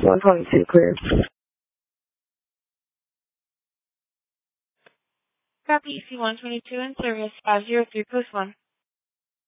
122, clear. Copy, C-122 in service, 503 post 1.